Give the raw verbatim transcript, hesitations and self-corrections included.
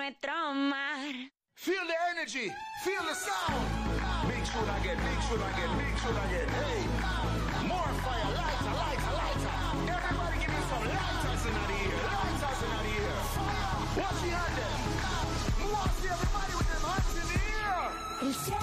me traumar. Feel the energy, feel the sound. Big shoot again, big shoot again, big shoot again. Hey, more fire, lighter, lighter, lighter. Everybody give me some lighters in the ear, lighters in the ear. What's the hand then? Who wants to see everybody with them hands in the ear?